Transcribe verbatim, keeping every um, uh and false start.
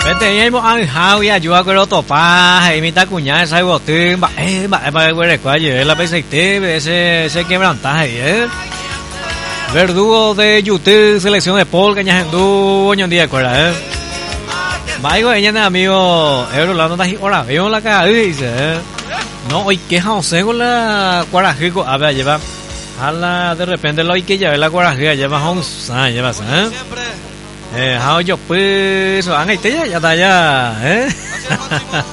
Teníamos anjao y ayuda con otro paja y mitad cuñada esa botín, va, eh, va, va, va, va, la P C T, ese, ese quebrantaje, eh. Verdugo de YouTube, selección de Paul, cañas en dueño un día, ¿cuál, eh? Vaya, ella, amigo, Euro, la nota, ahora veo la cara, dice, eh. No, hoy queja, o sea, con la cuarajico, a ver, lleva, a la, de repente, lo hay que llevar la cuarajica, lleva onza, lleva, eh. Eh, how yo pues, han ahí ya, ya está ya, eh.